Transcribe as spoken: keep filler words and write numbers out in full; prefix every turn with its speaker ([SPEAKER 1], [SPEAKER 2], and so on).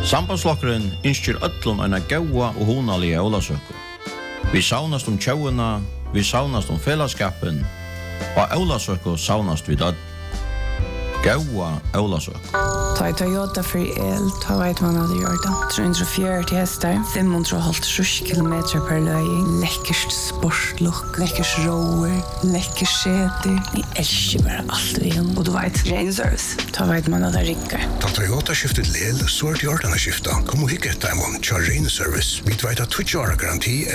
[SPEAKER 1] Sambandslokkeren innskjer ötlun eina gaua og hunalige ólasøku. Vi saunast om tjauina, vi saunast om fellesskapen, og ólasøku saunast vi død. Gaua ólasøku.
[SPEAKER 2] Ta i Toyota for el, ta veit man hadde gjort det. tre hundre og fjøruti hester, fem hundre og halvtrýss kilometer per løy, lekkerst sportlukk, lekkers roer, lekkers seter. Jeg elsker bare alt vi gjør. Og du vet, ren service. Ta veit man hadde rikker.
[SPEAKER 3] Ta Toyota skiftet lel, så er det gjort denne skiftet. Kom og hikke etter en måned, kjør ren service. Vi vet at tjueåra garanti